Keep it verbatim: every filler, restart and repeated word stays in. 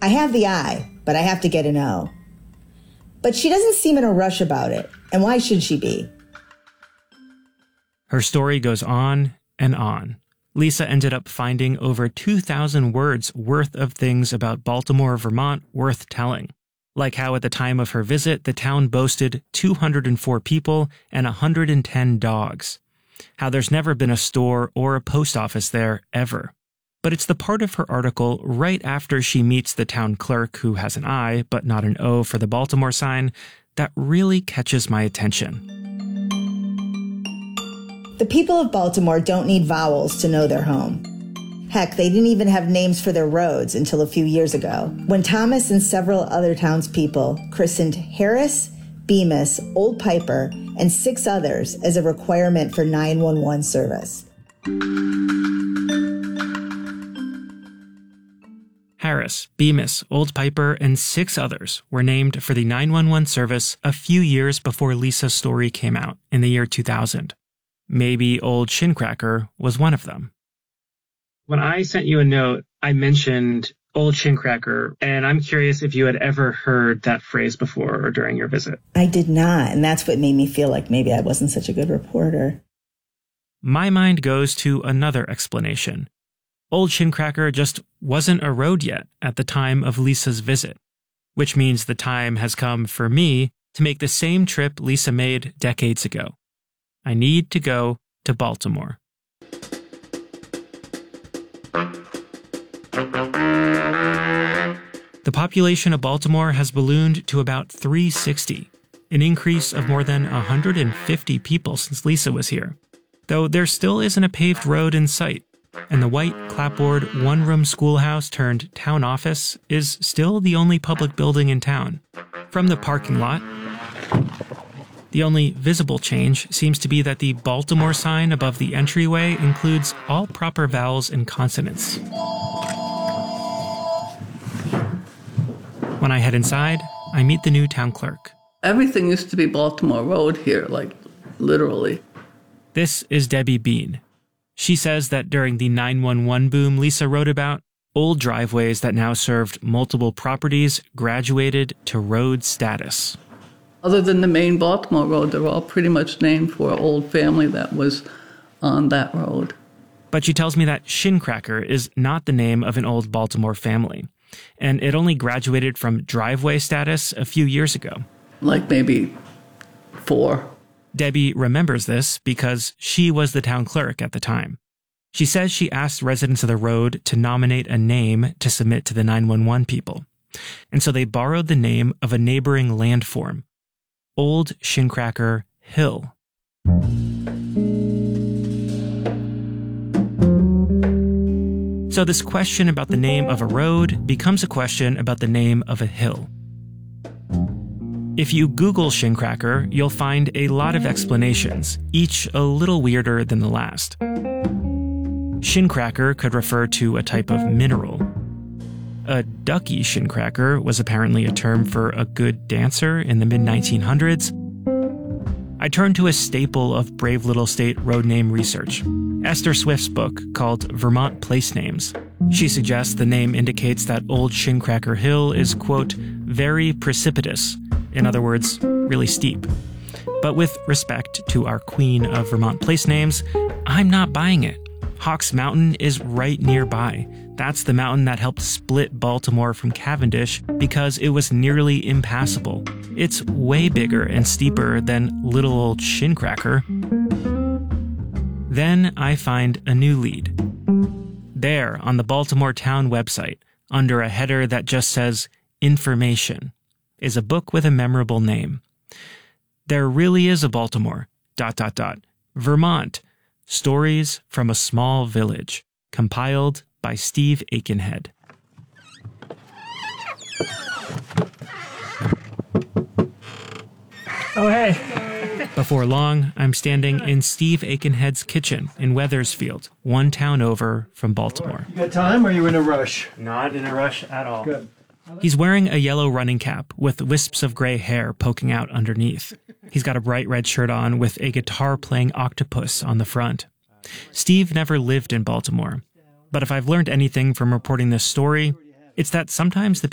I have the I, but I have to get an O. But she doesn't seem in a rush about it, and why should she be? Her story goes on and on. Lisa ended up finding over two thousand words worth of things about Baltimore, Vermont worth telling. Like how at the time of her visit, the town boasted two hundred four people and one hundred ten dogs. How there's never been a store or a post office there ever. But it's the part of her article right after she meets the town clerk who has an I but not an O for the Baltimore sign that really catches my attention. The people of Baltimore don't need vowels to know their home. Heck, they didn't even have names for their roads until a few years ago, when Thomas and several other townspeople christened Harris, Bemis, Old Piper, and six others as a requirement for nine one one service. Harris, Bemis, Old Piper, and six others were named for the nine one one service a few years before Lisa's story came out in the year two thousand. Maybe Old Shincracker was one of them. When I sent you a note, I mentioned Old Shincracker, and I'm curious if you had ever heard that phrase before or during your visit. I did not, and that's what made me feel like maybe I wasn't such a good reporter. My mind goes to another explanation. Old Shincracker just wasn't a road yet at the time of Lisa's visit, which means the time has come for me to make the same trip Lisa made decades ago. I need to go to Baltimore. The population of Baltimore has ballooned to about three hundred sixty, an increase of more than one hundred fifty people since Lisa was here, though there still isn't a paved road in sight, and the white clapboard one-room schoolhouse turned town office is still the only public building in town. From the parking lot, the only visible change seems to be that the Baltimore sign above the entryway includes all proper vowels and consonants. When I head inside, I meet the new town clerk. Everything used to be Baltimore Road here, like literally. This is Debbie Bean. She says that during the nine one one boom Lisa wrote about, old driveways that now served multiple properties graduated to road status. Other than the main Baltimore Road, they're all pretty much named for an old family that was on that road. But she tells me that Shincracker is not the name of an old Baltimore family, and it only graduated from driveway status a few years ago. Like maybe four. Debbie remembers this because she was the town clerk at the time. She says she asked residents of the road to nominate a name to submit to the nine one one people, and so they borrowed the name of a neighboring landform, Old Shincracker Hill. So this question about the name of a road becomes a question about the name of a hill. If you Google Shincracker, you'll find a lot of explanations, each a little weirder than the last. Shincracker could refer to a type of mineral. A ducky shincracker was apparently a term for a good dancer in the mid nineteen hundreds. I turned to a staple of Brave Little State road name research, Esther Swift's book called Vermont Place Names. She suggests the name indicates that Old Shincracker Hill is, quote, very precipitous, in other words, really steep. But with respect to our queen of Vermont place names, I'm not buying it. Hawks Mountain is right nearby. That's the mountain that helped split Baltimore from Cavendish because it was nearly impassable. It's way bigger and steeper than little old Shincracker. Then I find a new lead. There, on the Baltimore Town website, under a header that just says Information, is a book with a memorable name. There really is a Baltimore, dot, dot, dot, Vermont, Stories from a Small Village, compiled by Steve Aikenhead. Oh, hey. Before long, I'm standing in Steve Aikenhead's kitchen in Wethersfield, one town over from Baltimore. You got time or are you in a rush? Not in a rush at all. Good. He's wearing a yellow running cap with wisps of gray hair poking out underneath. He's got a bright red shirt on with a guitar-playing octopus on the front. Steve never lived in Baltimore, but if I've learned anything from reporting this story, it's that sometimes the